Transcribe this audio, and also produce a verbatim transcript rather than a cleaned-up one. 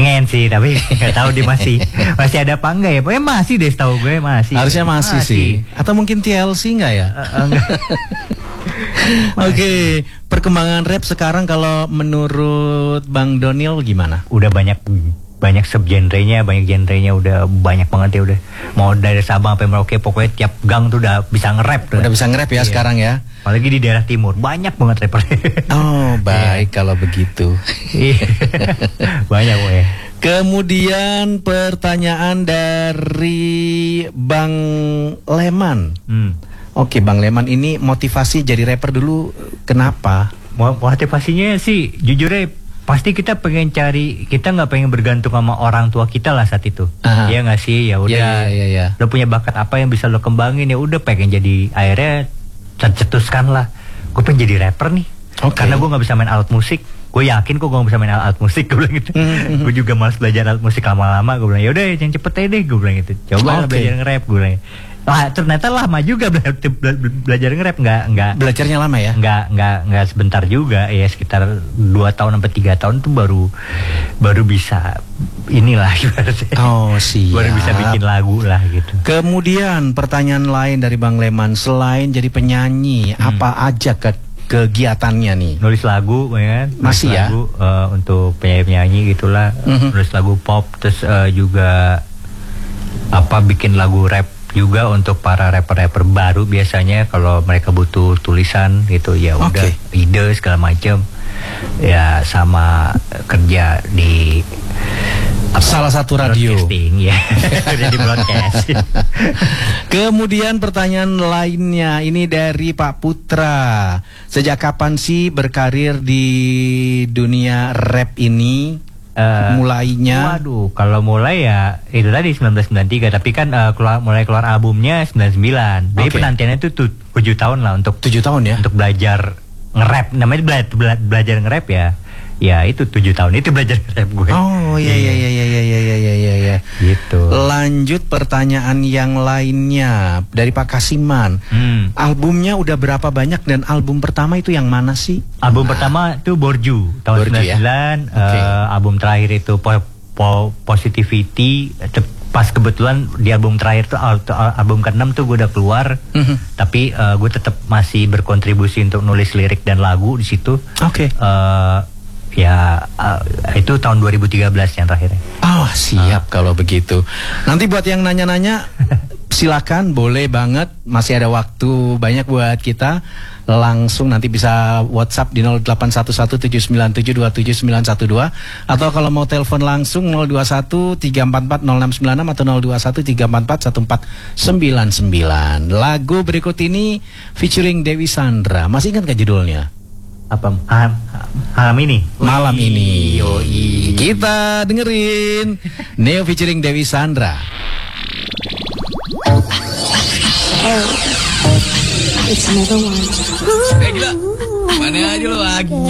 Pengen sih, tapi nggak tahu dia masih masih ada apa enggak ya? Pokoknya masih deh, setahu gue masih. Harusnya masih, masih sih. Atau mungkin T L C enggak ya? Uh, enggak. Oke, okay. Perkembangan rap sekarang kalau menurut Bang Doniel gimana? Udah banyak banyak subgenrenya, banyak genrenya, udah banyak banget ya, udah mau dari Sabang sampai Merauke, pokoknya tiap gang tuh udah bisa nge-rap. Udah, udah bisa nge-rap ya, iya. Sekarang ya. Apalagi di daerah timur banyak banget rapper. Oh baik, yeah. Kalau begitu. Banyak ya. Kemudian pertanyaan dari Bang Leman. Hmm. Oke, Bang Leman, ini motivasi jadi rapper dulu kenapa? Motivasinya sih jujurnya pasti kita pengen cari, kita nggak pengen bergantung sama orang tua kita lah saat itu. Iya nggak sih, ya udah. Ya, ya, ya. Lo punya bakat apa yang bisa lo kembangin, ya udah pengen jadi, akhirnya cetuskan lah. Gue pengen jadi rapper nih. Okay. Karena gue nggak bisa main alat musik. Gue yakin kok gue gak bisa main alat musik, gue bilang gitu. Mm-hmm. Gue juga malas belajar alat musik lama-lama. Gue bilang yaudah yang cepet aja deh, gue bilang gitu. Coba okay. belajar nge-rap, gue bilang. Wah ternyata lama juga bela belajar nge-rap, nggak nggak. Belajarnya lama ya? Nggak nggak nggak sebentar juga, ya sekitar dua tahun sampai tiga tahun tuh baru baru bisa inilah. Oh siap. Baru bisa bikin lagu lah gitu. Kemudian pertanyaan lain dari Bang Leman, selain jadi penyanyi, hmm. apa aja ke kegiatannya nih? Nulis lagu, ya kan? Masih nulis ya? Lagu, uh, untuk penyanyi-penyanyi gitulah. Mm-hmm. Nulis lagu pop, terus uh, juga apa bikin lagu rap juga untuk para rapper-rapper baru biasanya kalau mereka butuh tulisan gitu, ya udah okay. ide segala macam. Ya sama kerja di apa, salah satu radio. Ya. Di broadcast. Kemudian pertanyaan lainnya ini dari Pak Putra. Sejak kapan sih berkarir di dunia rap ini? Uh, mulainya? Waduh, kalau mulai ya itu tadi sembilan belas sembilan puluh tiga, tapi kan uh, keluar, mulai keluar albumnya sembilan puluh sembilan. Jadi okay. penantiannya itu tujuh tahun lah untuk tujuh tahun ya untuk belajar nge-rap. Namanya bela bela belajar nge-rap ya. Ya itu tujuh tahun itu belajar nge-rap gue. Oh iya iya iya iya iya iya iya iya ya. Gitu. Lanjut pertanyaan yang lainnya dari Pak Kasiman. Hmm. Albumnya udah berapa banyak dan album pertama itu yang mana sih? Album ah. pertama itu Borju tahun Borju, sembilan puluh sembilan. Ya? Okay. Uh, album terakhir itu po po Positivity. Pas kebetulan di album terakhir tuh album keenam tuh gue udah keluar. Mm-hmm. Tapi uh, gue tetap masih berkontribusi untuk nulis lirik dan lagu di situ. Oke. Okay. Uh, Ya uh, itu tahun dua ribu tiga belas yang terakhir. Oh siap uh. kalau begitu. Nanti buat yang nanya-nanya silakan, boleh banget, masih ada waktu banyak buat kita. Langsung nanti bisa WhatsApp di nol delapan satu satu tujuh sembilan tujuh dua tujuh sembilan satu dua, atau kalau mau telepon langsung nol dua satu tiga empat empat nol enam sembilan enam atau nol dua satu tiga empat empat satu empat sembilan sembilan. Lagu berikut ini featuring Dewi Sandra. Masih ingat gak judulnya? Apa malam, malam ini malam ini yoi. Kita dengerin Neo featuring Dewi Sandra. It's another one. Eh gila, mana aja lo lagi.